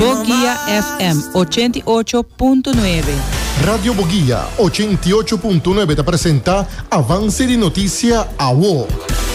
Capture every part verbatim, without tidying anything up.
Boguía F M ochenta y ocho punto nueve. Radio Boguía ochenta y ocho punto nueve te presenta Avance de Noticia A W O.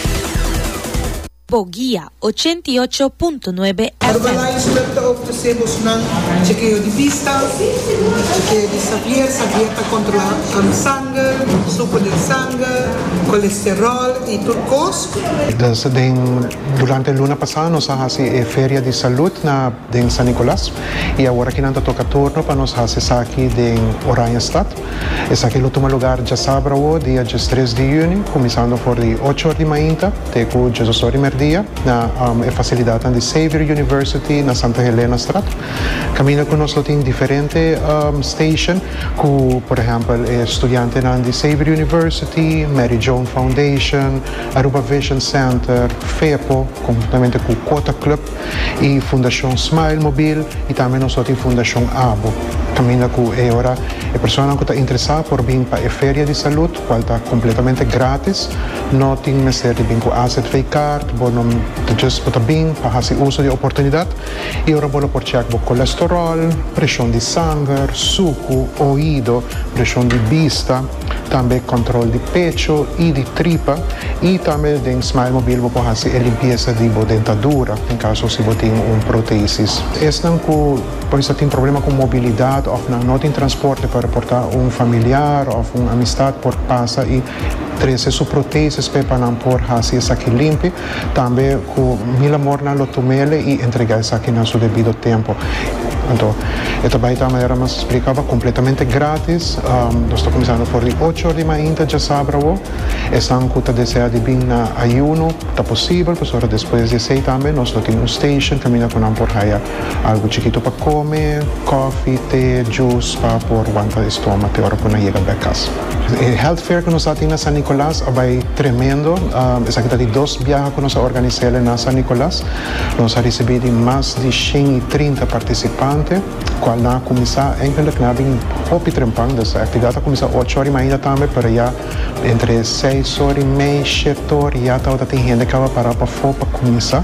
Boguía ochenta y ocho punto nueve F M. Herbalife sluit oftewel ng chequeo de vista, chequeo de saber, sabieta contra ang sangue, suco de sangue, colesterol y turcos. Dus den, durante luna passada nós hasi a feria de saúde na den San Nicolás e agora que nanta toca turno para nós hasi aqui den Oranjestad. Esse aqui lo toma lugar já sábado, dia três de junho, começando por de ocho de manhã, até com Jesus Orimer dia na um, a facilidade de Xavier University na Santa Helena Strat. Camina com nós tem diferente um, station, com por exemplo estudante na de Xavier University, Mary Joan Foundation, Aruba Vision Center, FEPO, conjuntamente com Cota Club e Fundação Smile Mobile e também nós temos Fundação Abo. Camina com e agora a pessoa que está interessada por vir para a feria de saúde, qual está completamente grátis, não tem que vir com asset fake card, não just para vir para fazer uso de oportunidade e agora vou por check por colesterol, pressão de sangue, suco, ouído, pressão de vista, também controle de pecho e de tripa e também de Smile Mobile vou fazer a limpeza de dentadura em caso se você tem um prótesis. Esse não que pois tem problema com mobilidade ou não tem transporte para portar um familiar ou uma amistade por passa e trazer sua prótesis para não por fazer isso aqui limpo, também com mil amor na lotomele e entregar isso aqui no seu devido tempo. Então, esta baita maneira mas explicava completamente grátis. Um, nós estamos começando por de ocho de manhã já sábado. Estão com a deseja de vir na ayuno, está possível, pois agora depois de seis também nós temos um station, caminha com um por aí algo chiquito para comer, coffee, té, juice para por aguentar o estômago até a hora que não chega para casa. O health fair que nós temos na San Nicolás é tremendo. Um, essa aqui de dois viagens que nós organizamos na San Nicolás. Nós recebemos mais de cento e trinta participantes. Qual na começar eigenlijk na bem hopi trempang dessa atividade começa ocho horas ainda também para já entre seis horas e meia sete horas já tá tem gente que vai parar para fora para começar.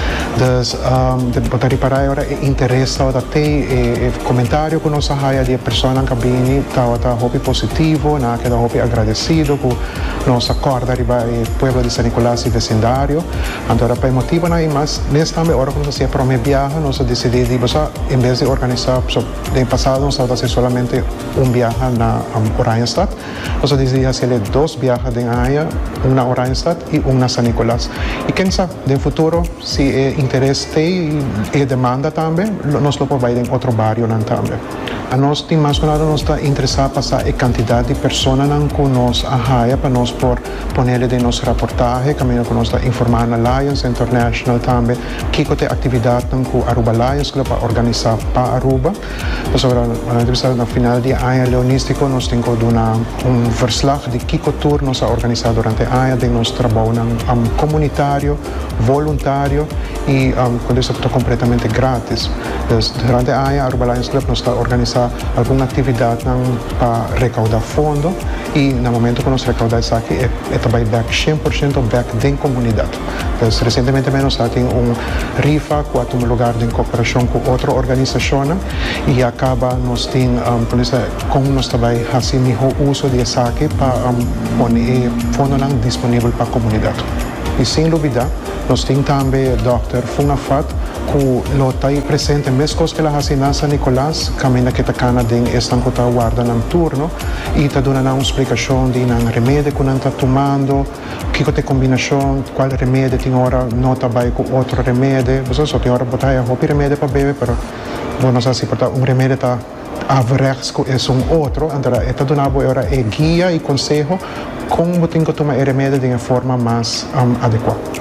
Dus um, de botar para agora interesse tá tem e comentário com nossa raia de pessoa na cabine tá tá hopi positivo na que tá hopi agradecido com nossa corda riba e pueblo de San Nicolás e vecindário. Então para motivo na mas nesta também hora quando se promete viajar nós decidimos em vez de organizar so, no passado nós estávamos a fazer solamente um viaje na um, Oranjestad. Nós decidimos fazer dois viajes em Haia, um na Oranjestad e um na San Nicolás. E quem sabe, no futuro, se é interesse tem e demanda também, nós lo podemos em outro barrio também. A nós tem mais que nada nós está interessado em passar a quantidade de pessoas que nós a Haia para nós por ponerle de nossa reportagem, caminho que nós está informando na Lions International também, que tem atividade com Aruba Lions Club para organizar para Aruba. Então, agora, na entrevista no final de ano leonístico, nós temos um verslag de Kiko Tour nós organizado durante a ano de nosso trabalho um, comunitário, voluntário e um, quando isso está completamente grátis. Então, durante a ano, a Aruba Lions Club nós está organizando alguma atividade para recaudar fundo e no momento que nós recaudamos isso aqui, é, é também back cem por cento back da comunidade. Então, recentemente nós temos um rifa com um lugar de cooperação com outra organização e acaba nós temos um, como nós também fazemos o uso de isso aqui para um, pôr fundo disponível para a comunidade. E sem dúvida, nós temos também o doutor Funafat, que está presente em mesmas coisas que ela faz na San Nicolás, caminha que está canadem, estão que está guardando um turno e está dando uma explicação de um remédio que não está tomando, que tem combinação, qual remédio tem hora não está bem com outro remédio. Você só tem hora para botar um remédio para beber, mas não sei se um remédio está aversco é um outro, então está dando agora é guia e conselho como tem que tomar o remédio de uma forma mais um, adequada.